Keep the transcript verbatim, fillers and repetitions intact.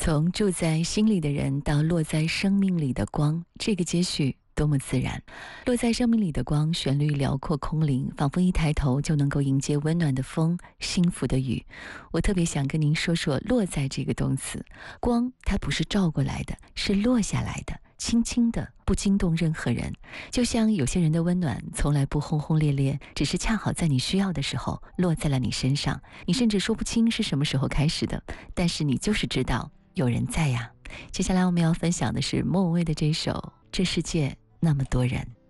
从住在心里的人到落在生命里的光，这个接续多么自然。落在生命里的光，旋律辽阔空灵，仿佛一抬头就能够迎接温暖的风，幸福的雨。我特别想跟您说说落在这个动词。光它不是照过来的，是落下来的，轻轻的，不惊动任何人。就像有些人的温暖从来不轰轰烈烈，只是恰好在你需要的时候落在了你身上，你甚至说不清是什么时候开始的，但是你就是知道有人在呀。接下来我们要分享的是莫文蔚的这首《这世界那么多人》。